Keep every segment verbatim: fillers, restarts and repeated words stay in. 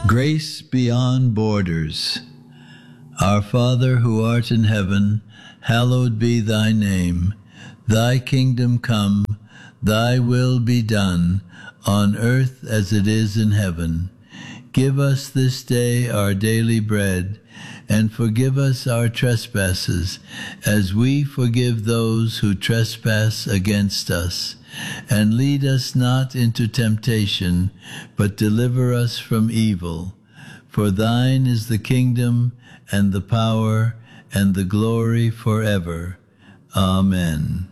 Grace beyond borders. Our Father who art in heaven, hallowed be thy name. Thy kingdom come, thy will be done, on earth as it is in heaven. Give us this day our daily bread, and forgive us our trespasses, as we forgive those who trespass against us. And lead us not into temptation, but deliver us from evil. For thine is the kingdom, and the power, and the glory forever. Amen.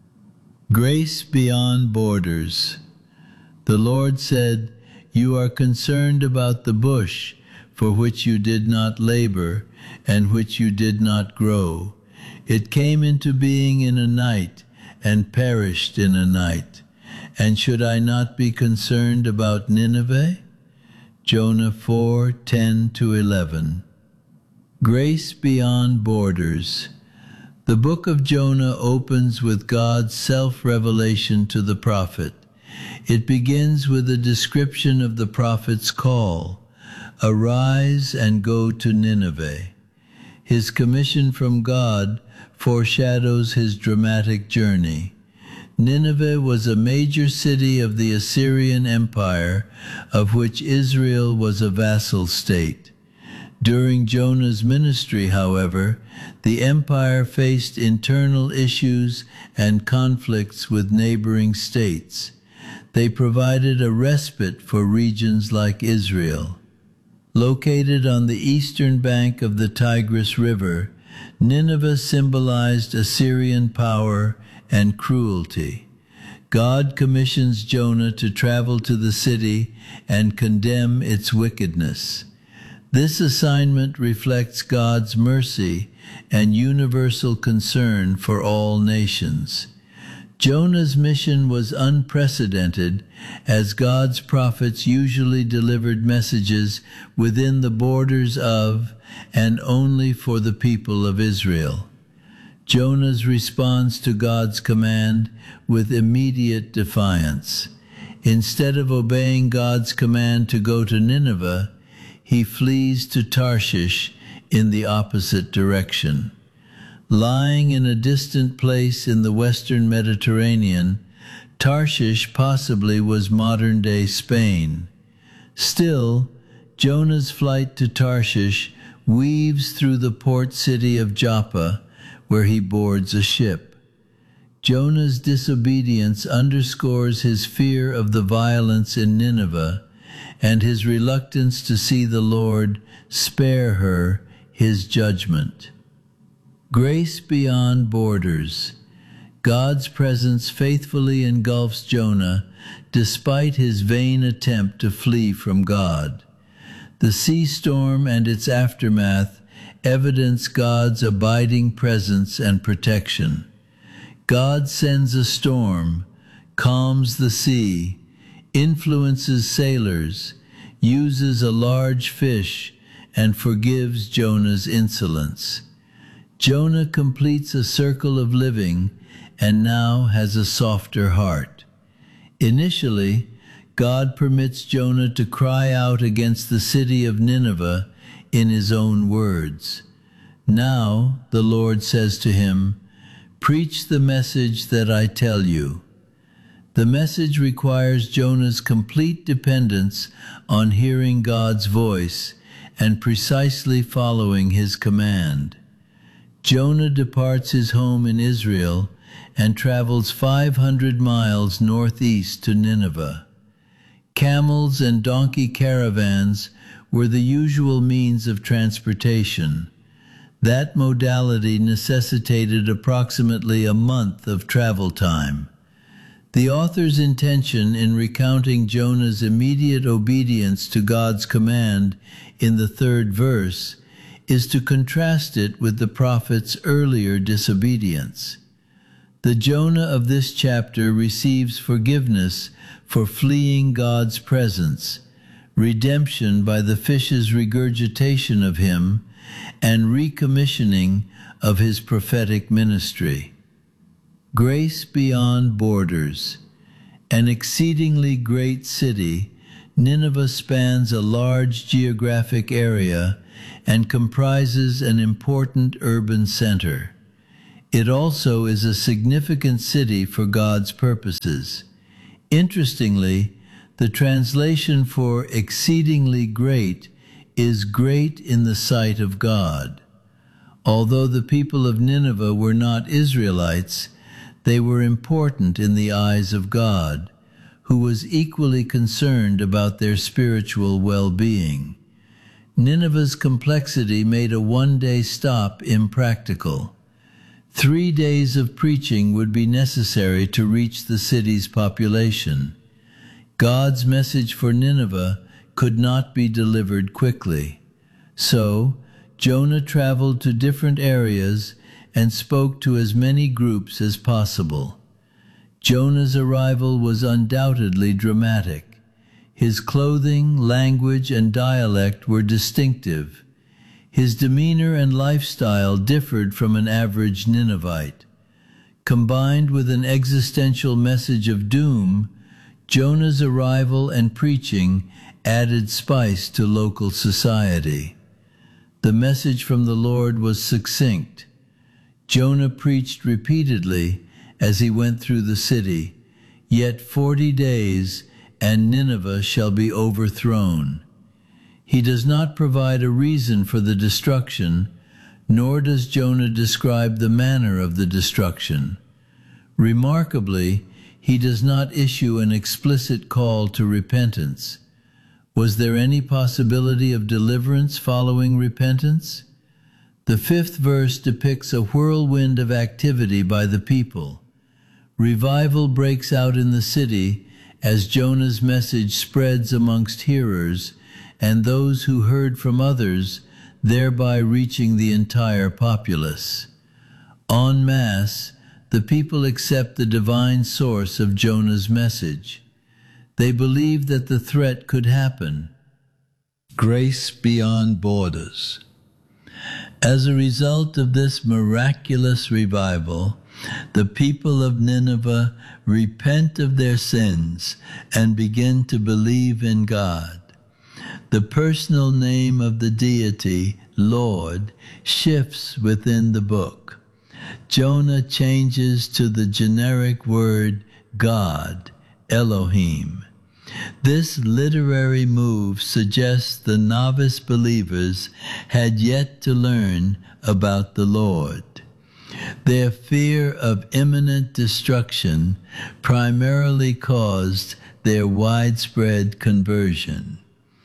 Grace beyond borders. The Lord said, "You are concerned about the bush, for which you did not labor, and which you did not grow. It came into being in a night, and perished in a night. And should I not be concerned about Nineveh?" Jonah four, ten to eleven. Grace beyond borders. The book of Jonah opens with God's self-revelation to the prophet. It begins with a description of the prophet's call: "Arise and go to Nineveh." His commission from God foreshadows his dramatic journey. Nineveh was a major city of the Assyrian Empire, of which Israel was a vassal state. During Jonah's ministry, however, the empire faced internal issues and conflicts with neighboring states. They provided a respite for regions like Israel. Located on the eastern bank of the Tigris River, Nineveh symbolized Assyrian power and cruelty. God commissions Jonah to travel to the city and condemn its wickedness. This assignment reflects God's mercy and universal concern for all nations. Jonah's mission was unprecedented, as God's prophets usually delivered messages within the borders of and only for the people of Israel. Jonah's responds to God's command with immediate defiance. Instead of obeying God's command to go to Nineveh, he flees to Tarshish in the opposite direction. Lying in a distant place in the western Mediterranean, Tarshish possibly was modern-day Spain. Still, Jonah's flight to Tarshish weaves through the port city of Joppa, where he boards a ship. Jonah's disobedience underscores his fear of the violence in Nineveh and his reluctance to see the Lord spare her his judgment. Grace beyond borders. God's presence faithfully engulfs Jonah despite his vain attempt to flee from God. The sea storm and its aftermath evidence God's abiding presence and protection. God sends a storm, calms the sea, influences sailors, uses a large fish, and forgives Jonah's insolence. Jonah completes a circle of living and now has a softer heart. Initially, God permits Jonah to cry out against the city of Nineveh in his own words. Now, the Lord says to him, "Preach the message that I tell you." The message requires Jonah's complete dependence on hearing God's voice and precisely following his command. Jonah departs his home in Israel and travels five hundred miles northeast to Nineveh. Camels and donkey caravans were the usual means of transportation. That modality necessitated approximately a month of travel time. The author's intention in recounting Jonah's immediate obedience to God's command in the third verse is to contrast it with the prophet's earlier disobedience. The Jonah of this chapter receives forgiveness for fleeing God's presence, redemption by the fish's regurgitation of him, and recommissioning of his prophetic ministry. Grace beyond borders. An exceedingly great city, Nineveh spans a large geographic area and comprises an important urban center. It also is a significant city for God's purposes. Interestingly, the translation for exceedingly great is great in the sight of God. Although the people of Nineveh were not Israelites, they were important in the eyes of God, who was equally concerned about their spiritual well-being. Nineveh's complexity made a one-day stop impractical. Three days of preaching would be necessary to reach the city's population. God's message for Nineveh could not be delivered quickly. So, Jonah traveled to different areas and spoke to as many groups as possible. Jonah's arrival was undoubtedly dramatic. His clothing, language, and dialect were distinctive. His demeanor and lifestyle differed from an average Ninevite. Combined with an existential message of doom, Jonah's arrival and preaching added spice to local society. The message from the Lord was succinct. Jonah preached repeatedly as he went through the city, "Yet forty days, and Nineveh shall be overthrown." He does not provide a reason for the destruction, nor does Jonah describe the manner of the destruction. Remarkably, he does not issue an explicit call to repentance. Was there any possibility of deliverance following repentance? The fifth verse depicts a whirlwind of activity by the people. Revival breaks out in the city as Jonah's message spreads amongst hearers and those who heard from others, thereby reaching the entire populace. En masse, the people accept the divine source of Jonah's message. They believe that the threat could happen. Grace beyond borders. As a result of this miraculous revival, the people of Nineveh repent of their sins and begin to believe in God. The personal name of the deity, Lord, shifts within the book. Jonah changes to the generic word God, Elohim. This literary move suggests the novice believers had yet to learn about the Lord. Their fear of imminent destruction primarily caused their widespread conversion.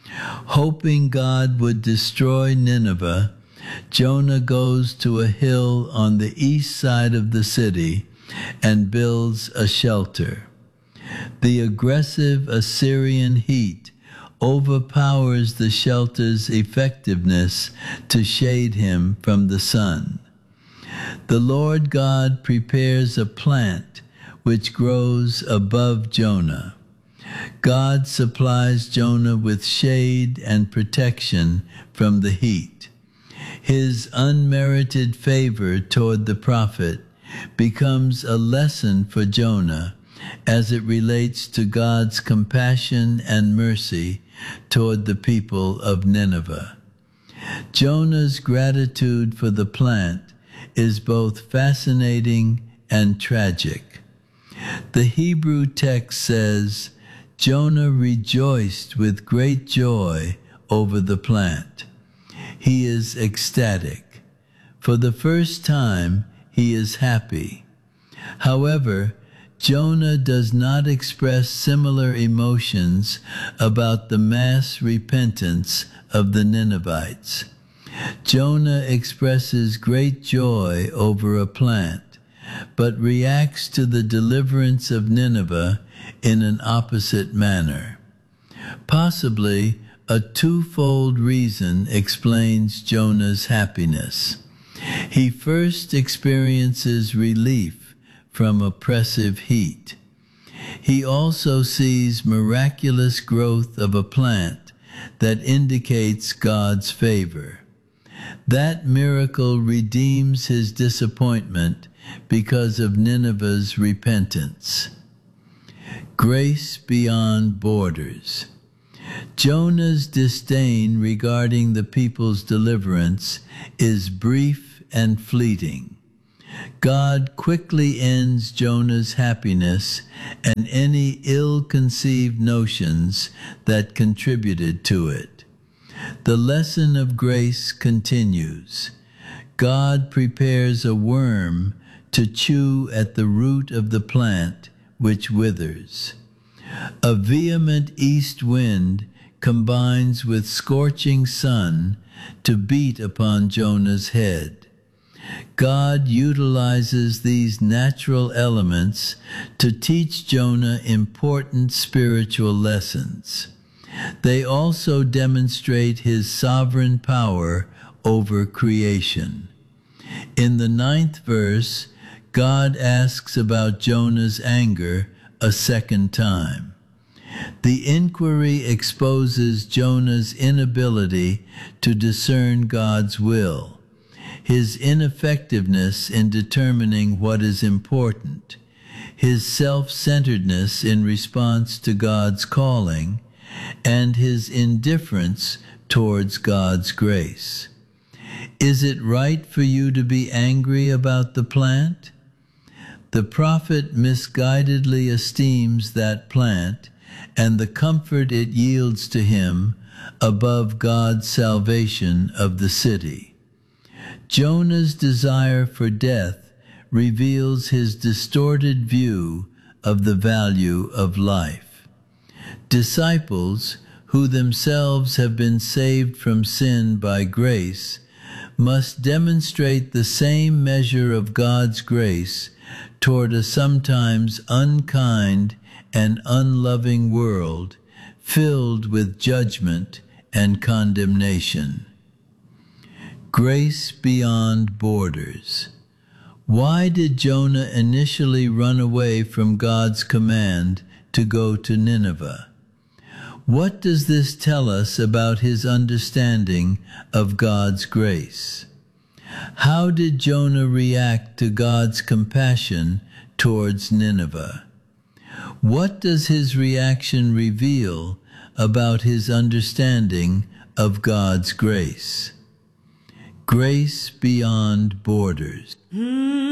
Hoping God would destroy Nineveh, Jonah goes to a hill on the east side of the city and builds a shelter. The aggressive Assyrian heat overpowers the shelter's effectiveness to shade him from the sun. The Lord God prepares a plant which grows above Jonah. God supplies Jonah with shade and protection from the heat. His unmerited favor toward the prophet becomes a lesson for Jonah as it relates to God's compassion and mercy toward the people of Nineveh. Jonah's gratitude for the plant is both fascinating and tragic. The Hebrew text says, Jonah rejoiced with great joy over the plant. He is ecstatic. For the first time, he is happy. However, Jonah does not express similar emotions about the mass repentance of the Ninevites. Jonah expresses great joy over a plant, but reacts to the deliverance of Nineveh in an opposite manner. Possibly, a twofold reason explains Jonah's happiness. He first experiences relief from oppressive heat. He also sees miraculous growth of a plant that indicates God's favor. That miracle redeems his disappointment because of Nineveh's repentance. Grace beyond borders. Jonah's disdain regarding the people's deliverance is brief and fleeting. God quickly ends Jonah's happiness and any ill-conceived notions that contributed to it. The lesson of grace continues. God prepares a worm to chew at the root of the plant which withers. A vehement east wind combines with scorching sun to beat upon Jonah's head. God utilizes these natural elements to teach Jonah important spiritual lessons. They also demonstrate his sovereign power over creation. In the ninth verse, God asks about Jonah's anger a second time. The inquiry exposes Jonah's inability to discern God's will, his ineffectiveness in determining what is important, his self-centeredness in response to God's calling, and his indifference towards God's grace. Is it right for you to be angry about the plant? The prophet misguidedly esteems that plant and the comfort it yields to him above God's salvation of the city. Jonah's desire for death reveals his distorted view of the value of life. Disciples, who themselves have been saved from sin by grace, must demonstrate the same measure of God's grace toward a sometimes unkind and unloving world filled with judgment and condemnation. Grace beyond borders. Why did Jonah initially run away from God's command to go to Nineveh? What does this tell us about his understanding of God's grace? How did Jonah react to God's compassion towards Nineveh? What does his reaction reveal about his understanding of God's grace? Grace beyond borders.